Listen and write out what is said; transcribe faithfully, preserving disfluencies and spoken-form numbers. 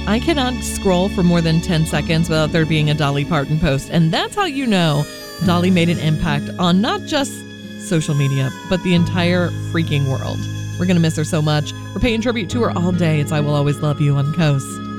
I cannot scroll for more than ten seconds without there being a Dolly Parton post. And that's how you know Dolly made an impact on not just social media, but the entire freaking world. We're going to miss her so much. We're paying tribute to her all day. It's I Will Always Love You on Coast.